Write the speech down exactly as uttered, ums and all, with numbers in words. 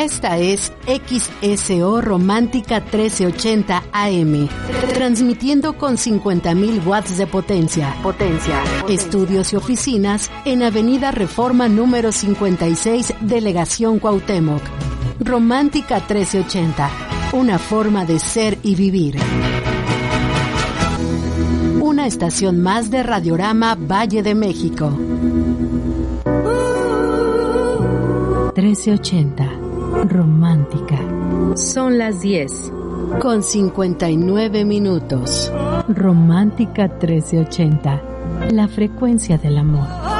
Esta es X S O Romántica trece ochenta A M, transmitiendo con cincuenta mil watts de potencia. Potencia. Estudios y oficinas en Avenida Reforma número cincuenta y seis, Delegación Cuauhtémoc. Romántica trece ochenta, una forma de ser y vivir. Una estación más de Radiorama Valle de México. trece ochenta, Romántica. Son las diez. Con cincuenta y nueve minutos. Romántica trece ochenta, la frecuencia del amor.